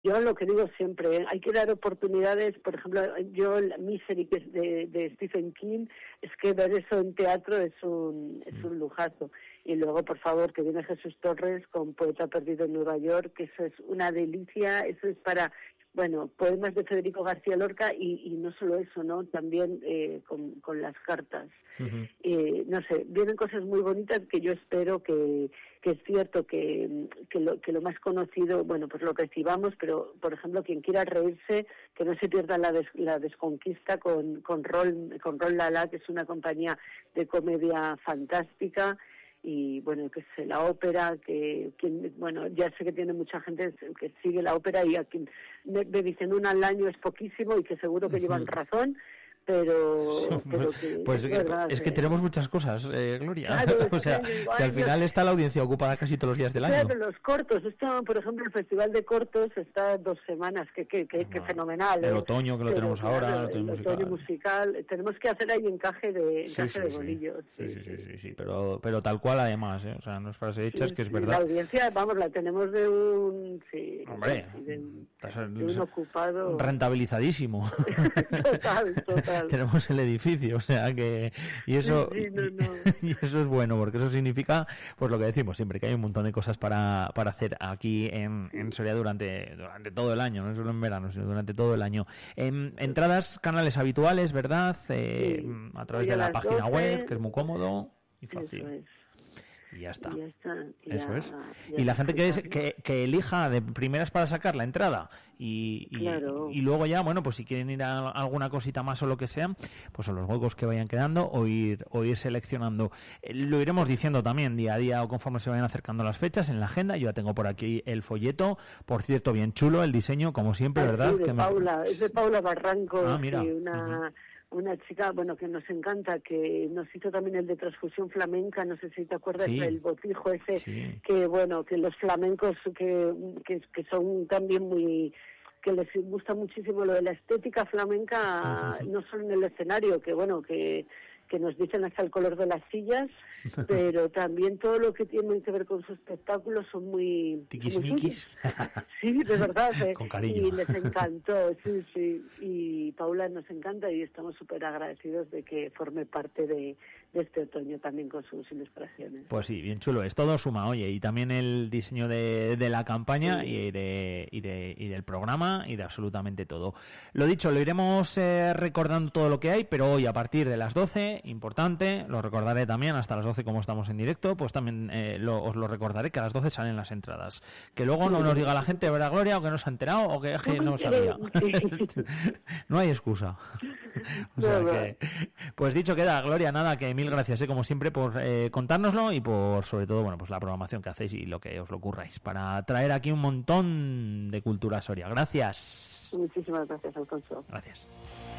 Yo lo que digo siempre, hay que dar oportunidades. Por ejemplo, yo la Misery, que es de Stephen King, es que ver eso en teatro es un lujazo. Y luego, por favor, que viene Jesús Torres con Poeta Perdido en Nueva York, que eso es una delicia. Eso es para, bueno, poemas de Federico García Lorca y no solo eso, ¿no? También con las cartas. Uh-huh. No sé, vienen cosas muy bonitas que yo espero que es cierto que lo más conocido, bueno, pues lo recibamos, pero, por ejemplo, quien quiera reírse, que no se pierda la Desconquista con Rol Lala, que es una compañía de comedia fantástica. Y bueno, que es la ópera, bueno, ya sé que tiene mucha gente que sigue la ópera y a quien me dicen una al año es poquísimo y que seguro que llevan razón, pero que pues es que tenemos muchas cosas, Gloria. Claro, o sea, que al final está la audiencia ocupada casi todos los días del año. Claro, los cortos, por ejemplo, el Festival de Cortos está 2 semanas, que fenomenal. El otoño que lo tenemos ahora, el otoño musical, tenemos que hacer ahí encaje de bolillos. Sí, pero tal cual además, o sea, no es frase hecha, es que es verdad. La audiencia, vamos, la tenemos de un... Hombre, de un ocupado... Rentabilizadísimo. Total. Tenemos el edificio, o sea que... Y eso, y eso es bueno, porque eso significa, pues lo que decimos siempre, que hay un montón de cosas para hacer aquí en Soria durante todo el año, no solo en verano, sino durante todo el año. Entradas, canales habituales, ¿verdad? A través de la página web, que es muy cómodo y fácil. Y ya está. Eso es. Y la gente que elija de primeras para sacar la entrada y luego ya, bueno, pues si quieren ir a alguna cosita más o lo que sea, pues son los huecos que vayan quedando o ir seleccionando. Lo iremos diciendo también día a día o conforme se vayan acercando las fechas en la agenda. Yo ya tengo por aquí el folleto, por cierto, bien chulo el diseño, como siempre, ¿verdad? Es de Paula Barranco, mira. Una chica, bueno, que nos encanta, que nos hizo también el de transfusión flamenca, no sé si te acuerdas, el botijo ese, que bueno, que los flamencos que son también muy, que les gusta muchísimo lo de la estética flamenca, no solo en el escenario, que bueno, que nos dicen hasta el color de las sillas, pero también todo lo que tiene que ver con su espectáculo son muy... Tiquismiquis. Sí, de verdad. Con cariño. Y les encantó, sí. Y Paula nos encanta y estamos súper agradecidos de que forme parte de este otoño también con sus ilustraciones. Pues sí, bien chulo. Es todo suma, oye, y también el diseño de la campaña y del programa y de absolutamente todo. Lo dicho, lo iremos recordando todo lo que hay, pero hoy a partir de las 12, importante, lo recordaré también hasta las 12 como estamos en directo, pues también os lo recordaré que a las 12 salen las entradas. Que luego no nos diga la gente, ¿verdad, Gloria? O que no se ha enterado o que no sabía. No hay excusa. O sea que, pues dicho queda, Gloria, nada, que mil gracias, como siempre, por contárnoslo y por, sobre todo, bueno, pues la programación que hacéis y lo que os lo ocurráis para traer aquí un montón de cultura Soria. Gracias. Muchísimas gracias, Alfonso. Gracias.